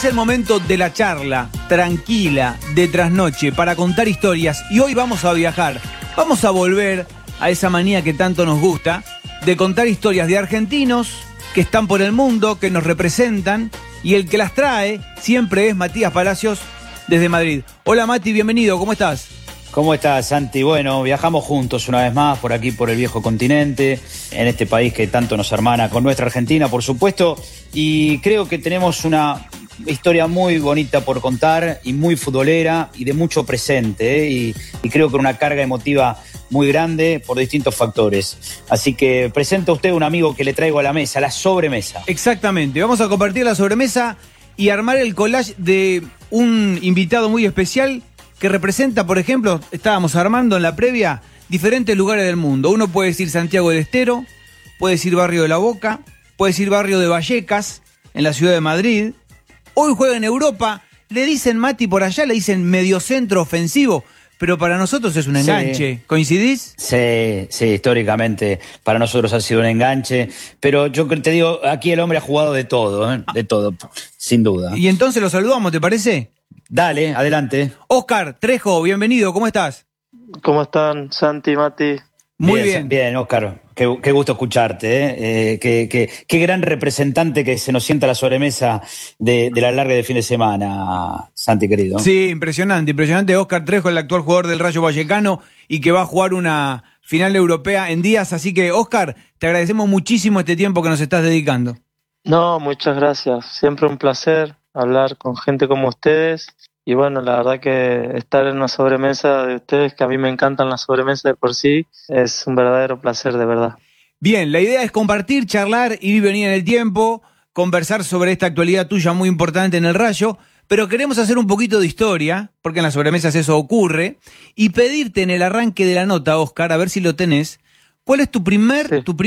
Es el momento de la charla tranquila de trasnoche para contar historias y hoy vamos a viajar. Vamos a volver a esa manía que tanto nos gusta de contar historias de argentinos que están por el mundo, que nos representan y el que las trae siempre es Matías Palacios desde Madrid. Hola Mati, bienvenido, ¿cómo estás? ¿Cómo estás, Santi? Bueno, viajamos juntos una vez más por aquí, por el viejo continente, en este país que tanto nos hermana con nuestra Argentina, por supuesto, y creo que tenemos una historia muy bonita por contar y muy futbolera y de mucho presente, y creo que una carga emotiva muy grande por distintos factores. Así que presento a usted un amigo que le traigo a la mesa, la sobremesa. Exactamente, vamos a compartir la sobremesa y armar el collage de un invitado muy especial que representa, por ejemplo, estábamos armando en la previa diferentes lugares del mundo. Uno puede decir Santiago del Estero, puede decir Barrio de la Boca, puede decir Barrio de Vallecas, en la ciudad de Madrid. Hoy juega en Europa, le dicen Mati por allá, le dicen mediocentro ofensivo, pero para nosotros es un enganche. Sí. ¿Coincidís? Sí, históricamente para nosotros ha sido un enganche, pero yo te digo, aquí el hombre ha jugado de todo, de todo, sin duda. Y entonces lo saludamos, ¿te parece? Dale, adelante. Óscar Trejo, bienvenido, ¿cómo estás? ¿Cómo están, Santi, Mati? Muy bien. Bien, Óscar, qué gusto escucharte, qué gran representante que se nos sienta a la sobremesa de la larga de fin de semana, Santi, querido. Sí, impresionante. Óscar Trejo, el actual jugador del Rayo Vallecano y que va a jugar una final europea en días. Así que, Óscar, te agradecemos muchísimo este tiempo que nos estás dedicando. No, muchas gracias. Siempre un placer hablar con gente como ustedes. Y bueno, la verdad que estar en una sobremesa de ustedes, que a mí me encantan las sobremesas de por sí, es un verdadero placer, de verdad. Bien, la idea es compartir, charlar, ir y venir en el tiempo, conversar sobre esta actualidad tuya muy importante en el Rayo, pero queremos hacer un poquito de historia, porque en las sobremesas eso ocurre, y pedirte en el arranque de la nota, Óscar, a ver si lo tenés, ¿cuál es tu primer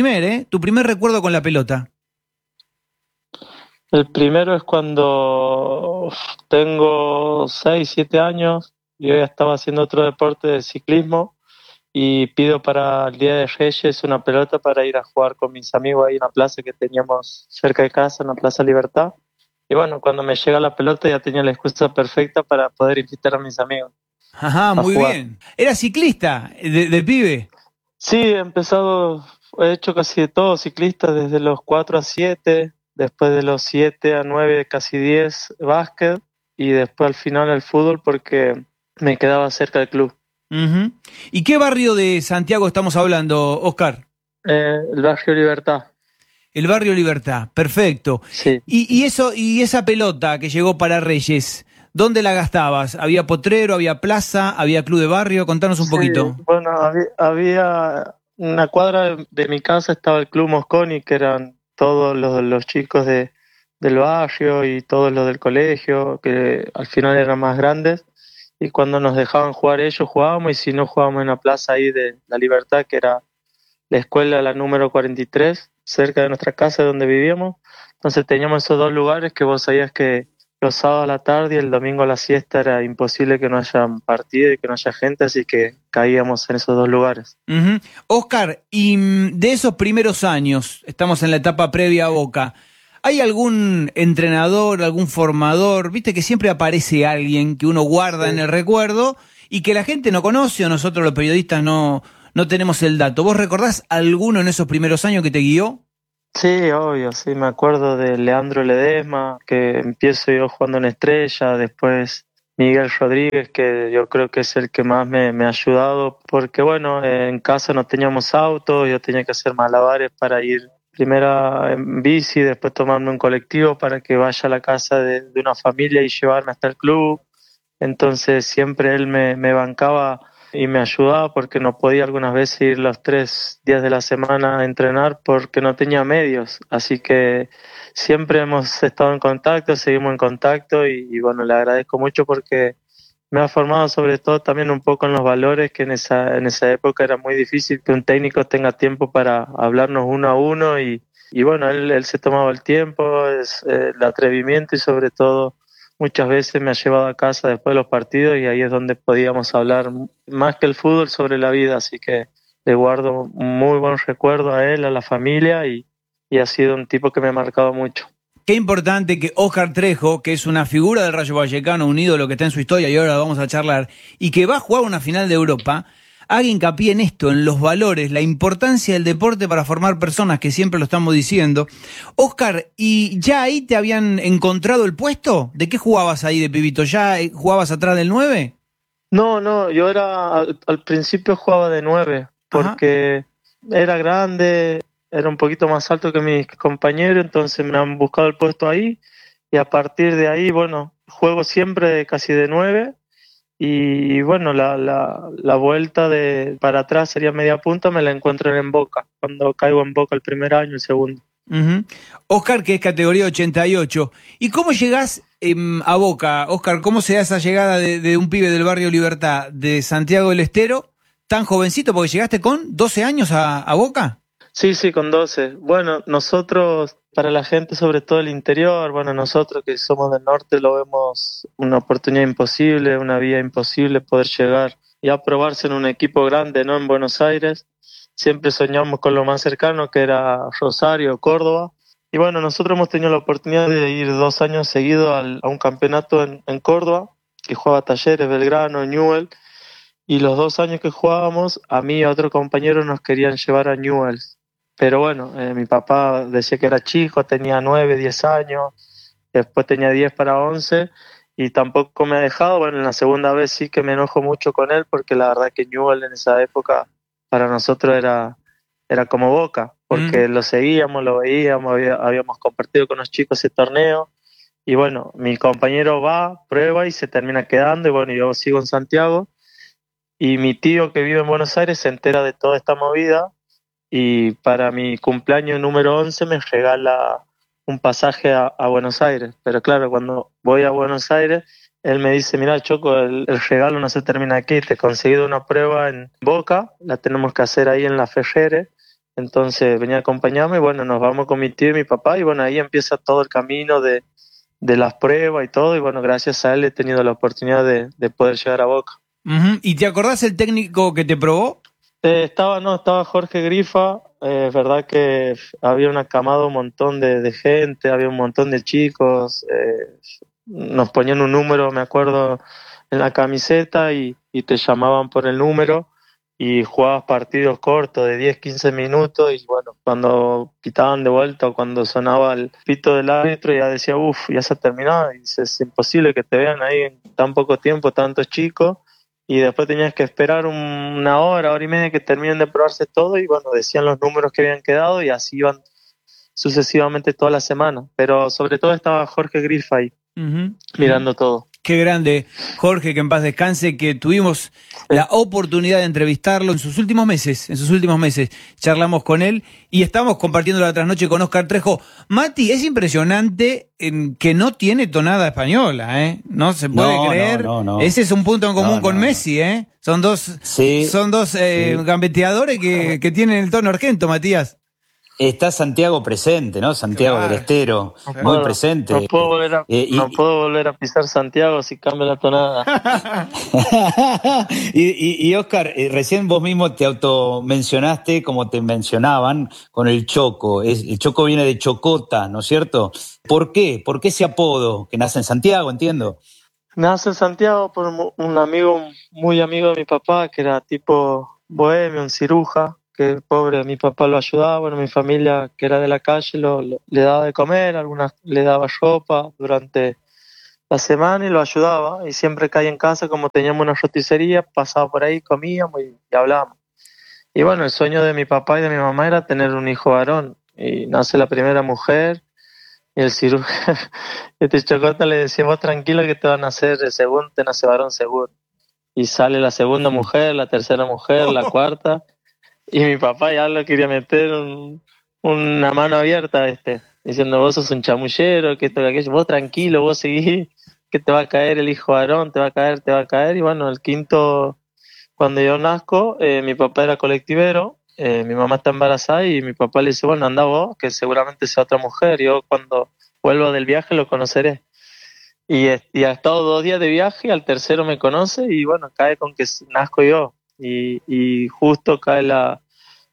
recuerdo con la pelota? El primero es cuando tengo 6, 7 años, yo ya estaba haciendo otro deporte de ciclismo y pido para el Día de Reyes una pelota para ir a jugar con mis amigos ahí en la plaza que teníamos cerca de casa, en la Plaza Libertad. Y bueno, cuando me llega la pelota ya tenía la excusa perfecta para poder invitar a mis amigos. Ajá, muy bien. ¿Era ciclista de pibe? Sí, he hecho casi de todo, ciclista desde los 4 a 7. Después de los 7 a 9, casi 10, básquet, y después al final el fútbol porque me quedaba cerca del club. Uh-huh. ¿Y qué barrio de Santiago estamos hablando, Óscar? El barrio Libertad. El barrio Libertad, perfecto. Sí. Y esa pelota que llegó para Reyes, ¿dónde la gastabas? ¿Había potrero, había plaza, había club de barrio? Contanos un poquito. Bueno, había una cuadra de mi casa, estaba el club Mosconi, que eran todos los chicos del barrio y todos los del colegio, que al final eran más grandes, y cuando nos dejaban jugar ellos jugábamos, y si no jugábamos en la plaza ahí de La Libertad, que era la escuela, la número 43, cerca de nuestra casa donde vivíamos. Entonces teníamos esos dos lugares que vos sabías que los sábados a la tarde y el domingo a la siesta era imposible que no haya partido y que no haya gente, así que caíamos en esos dos lugares. Uh-huh. Óscar, y de esos primeros años, estamos en la etapa previa a Boca, ¿hay algún entrenador, algún formador? Viste que siempre aparece alguien que uno guarda en el recuerdo y que la gente no conoce o nosotros los periodistas no tenemos el dato. ¿Vos recordás alguno en esos primeros años que te guió? Sí, obvio, sí, me acuerdo de Leandro Ledesma, que empiezo yo jugando en Estrella, después Miguel Rodríguez, que yo creo que es el que más me ha ayudado, porque bueno, en casa no teníamos auto, yo tenía que hacer malabares para ir primero en bici, después tomarme un colectivo para que vaya a la casa de una familia y llevarme hasta el club. Entonces siempre él me bancaba y me ayudaba porque no podía algunas veces ir los 3 días de la semana a entrenar porque no tenía medios. Así que siempre hemos estado en contacto, seguimos en contacto y bueno, le agradezco mucho porque me ha formado sobre todo también un poco en los valores, que en esa época era muy difícil que un técnico tenga tiempo para hablarnos uno a uno y bueno, él se tomaba el tiempo, el atrevimiento y sobre todo muchas veces me ha llevado a casa después de los partidos y ahí es donde podíamos hablar más que el fútbol sobre la vida, así que le guardo un muy buen recuerdo a él, a la familia y ha sido un tipo que me ha marcado mucho. Qué importante que Óscar Trejo, que es una figura del Rayo Vallecano, un ídolo que está en su historia y ahora vamos a charlar, y que va a jugar una final de Europa, haga hincapié en esto, en los valores, la importancia del deporte para formar personas, que siempre lo estamos diciendo. Óscar, ¿y ya ahí te habían encontrado el puesto? ¿De qué jugabas ahí de pibito? ¿Ya jugabas atrás del 9? No, yo al principio jugaba de 9, porque era grande, era un poquito más alto que mis compañeros, entonces me han buscado el puesto ahí, y a partir de ahí, bueno, juego siempre casi de 9, y bueno, la vuelta para atrás sería media punta, me la encuentro en Boca, cuando caigo en Boca el primer año, el segundo. Óscar, que es categoría 88. ¿Y cómo llegás a Boca? Óscar, ¿cómo se da esa llegada de un pibe del barrio Libertad, de Santiago del Estero, tan jovencito, porque llegaste con 12 años a Boca? Sí, con 12. Bueno, nosotros, para la gente, sobre todo el interior, bueno, nosotros que somos del norte lo vemos una oportunidad imposible, una vía imposible poder llegar y aprobarse en un equipo grande, ¿no? En Buenos Aires. Siempre soñamos con lo más cercano, que era Rosario, Córdoba. Y bueno, nosotros hemos tenido la oportunidad de ir 2 años seguidos a un campeonato en Córdoba, que jugaba Talleres, Belgrano, Newell. Y los 2 años que jugábamos, a mí y a otro compañero nos querían llevar a Newell's. Pero bueno, mi papá decía que era chico, tenía 9, 10 años, después tenía 10 para 11 y tampoco me ha dejado. Bueno, en la segunda vez sí que me enojo mucho con él, porque la verdad que Newell en esa época para nosotros era como Boca, porque lo seguíamos, lo veíamos, habíamos compartido con los chicos ese torneo, y bueno, mi compañero va, prueba y se termina quedando, y bueno, yo sigo en Santiago, y mi tío que vive en Buenos Aires se entera de toda esta movida, y para mi cumpleaños número 11 me regala un pasaje a Buenos Aires. Pero claro, cuando voy a Buenos Aires, él me dice: mira, Choco, el regalo no se termina aquí, te he conseguido una prueba en Boca, la tenemos que hacer ahí en la Ferrere. Entonces venía a acompañarme y bueno, nos vamos con mi tío y mi papá, y bueno, ahí empieza todo el camino de las pruebas y todo, y bueno, gracias a él he tenido la oportunidad de poder llegar a Boca. ¿Y te acordás el técnico que te probó? Estaba Jorge Grifa. Es verdad que había una camada, un montón de gente, había un montón de chicos, nos ponían un número, me acuerdo, en la camiseta, y te llamaban por el número y jugabas partidos cortos de 10, 15 minutos, y bueno, cuando pitaban de vuelta o cuando sonaba el pito del árbitro ya decía: ya se ha terminado, y es imposible que te vean ahí en tan poco tiempo tantos chicos. Y después tenías que esperar una hora y media que terminen de probarse todo, y bueno, decían los números que habían quedado y así iban sucesivamente toda la semana. Pero sobre todo estaba Jorge Grifa ahí, mirando todo. Qué grande, Jorge, que en paz descanse, que tuvimos la oportunidad de entrevistarlo en sus últimos meses, charlamos con él y estamos compartiendo la trasnoche con Óscar Trejo. Mati, es impresionante que no tiene tonada española, ¿eh? No se puede creer. No. Ese es un punto en común con Messi, ¿eh? Son dos gambeteadores que tienen el tono argento, Matías. Está Santiago presente, ¿no? Santiago del Estero, muy presente. No puedo volver a pisar Santiago si cambia la tonada. y Óscar, recién vos mismo te automencionaste, como te mencionaban, con el Choco. El Choco viene de Chocota, ¿no es cierto? ¿Por qué? ¿Por qué ese apodo? Que nace en Santiago, entiendo. Nace en Santiago por un amigo, muy amigo de mi papá, que era tipo bohemio, un ciruja, que pobre, mi papá lo ayudaba. Bueno, mi familia, que era de la calle, le daba de comer, algunas le daba ropa durante la semana y lo ayudaba. Y siempre que hay en casa, como teníamos una roticería, pasaba por ahí, comíamos y hablábamos. Y bueno, el sueño de mi papá y de mi mamá era tener un hijo varón. Y nace la primera mujer, y el cirujano este Chocota le decía: vos tranquilo que te van a hacer el segundo, te nace varón seguro. Y sale la segunda mujer, la tercera mujer, la cuarta. Y mi papá ya lo quería meter una mano abierta, diciendo: vos sos un chamullero, que esto, que aquello, vos tranquilo, vos seguís, que te va a caer el hijo varón, te va a caer. Y bueno, el quinto, cuando yo nazco, mi papá era colectivero, mi mamá está embarazada, y mi papá le dice: bueno, anda vos, que seguramente sea otra mujer, yo cuando vuelva del viaje lo conoceré. Y ha estado 2 días de viaje, al tercero me conoce, y bueno, cae con que nazco yo. Y justo cae la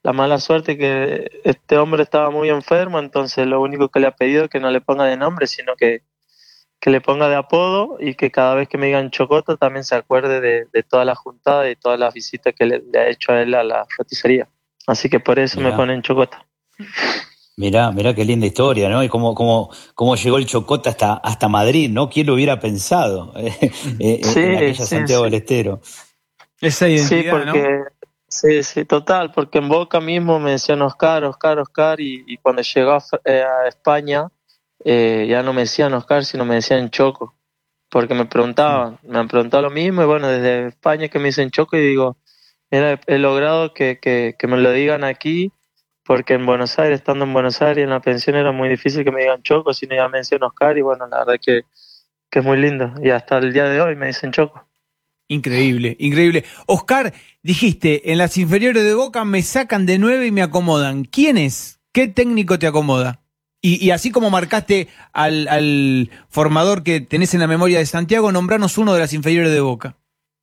la mala suerte que este hombre estaba muy enfermo, entonces lo único que le ha pedido es que no le ponga de nombre, sino que le ponga de apodo y que cada vez que me digan Chocota también se acuerde de toda la juntada y todas las visitas que le ha hecho a él a la roticería. Así que por eso me ponen Chocota. Mirá qué linda historia, ¿no? Y cómo llegó el Chocota hasta Madrid, ¿no? ¿Quién lo hubiera pensado? En aquella Santiago del Estero. Esa identidad, ¿no? Sí, total, porque en Boca mismo me decían Oscar, y cuando llegó a España, ya no me decían Oscar, sino me decían Choco, porque me han preguntado lo mismo, y bueno, desde España que me dicen Choco, y digo, mira, he logrado que me lo digan aquí, porque en Buenos Aires, estando en Buenos Aires, en la pensión era muy difícil que me digan Choco, sino ya me decían Oscar, y bueno, la verdad que es muy lindo, y hasta el día de hoy me dicen Choco. Increíble, increíble. Oscar, dijiste, en las inferiores de Boca me sacan de 9 y me acomodan. ¿Quién es? ¿Qué técnico te acomoda? Y así como marcaste al formador que tenés en la memoria de Santiago, nombranos uno de las inferiores de Boca.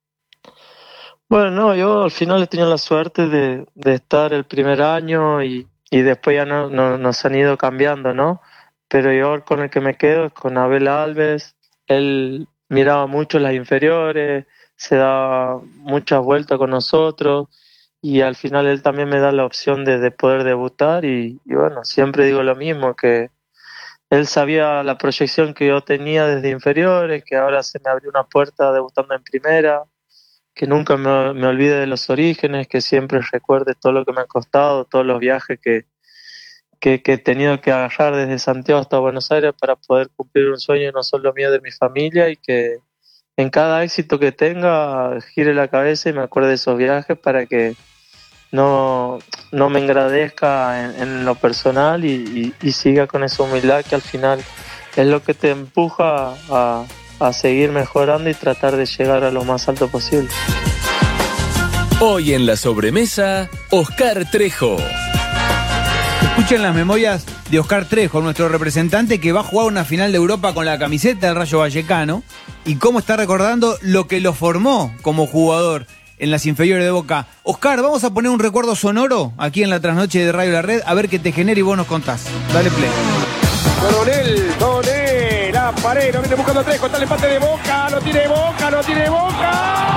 Bueno, no, yo al final he tenido la suerte de estar el primer año y después ya no nos han ido cambiando, ¿no? Pero yo con el que me quedo es con Abel Alves. Él miraba mucho las inferiores, se daba muchas vueltas con nosotros y al final él también me da la opción de poder debutar y bueno, siempre digo lo mismo, que él sabía la proyección que yo tenía desde inferiores, que ahora se me abrió una puerta debutando en primera, que nunca me olvide de los orígenes, que siempre recuerde todo lo que me ha costado, todos los viajes que he tenido que agarrar desde Santiago hasta Buenos Aires para poder cumplir un sueño no solo mío, de mi familia, y que en cada éxito que tenga gire la cabeza y me acuerde de esos viajes para que no me engradezca en lo personal y siga con esa humildad que al final es lo que te empuja a seguir mejorando y tratar de llegar a lo más alto posible. Hoy en la sobremesa, Oscar Trejo. Escuchen las memorias de Oscar Trejo, nuestro representante que va a jugar una final de Europa con la camiseta del Rayo Vallecano, y cómo está recordando lo que lo formó como jugador en las inferiores de Boca. Oscar, vamos a poner un recuerdo sonoro aquí en la trasnoche de Radio La Red, a ver qué te genera y vos nos contás. Dale play. Donel, la pared, no viene buscando Trejo, está el empate de Boca, lo tiene Boca.